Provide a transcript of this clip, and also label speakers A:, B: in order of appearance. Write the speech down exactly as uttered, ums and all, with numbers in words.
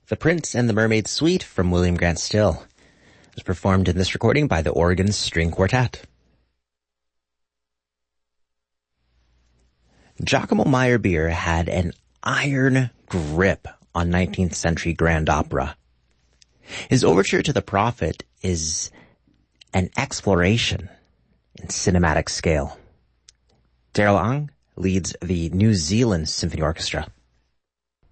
A: The Prince and the Mermaid Suite from William Grant Still was performed in this recording by the Oregon String Quartet. Giacomo Meyerbeer had an iron grip on nineteenth century grand opera. His overture to the Prophet is an exploration in cinematic scale. Daryl Ang leads the New Zealand Symphony Orchestra.